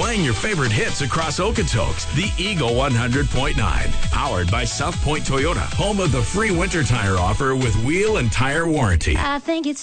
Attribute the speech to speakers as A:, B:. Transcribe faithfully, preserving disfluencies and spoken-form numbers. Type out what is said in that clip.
A: playing your favorite hits across Okotoks. The Eagle one hundred point nine. Powered by South Point Toyota. Home of the free winter tire offer with wheel and tire warranty.
B: I think it's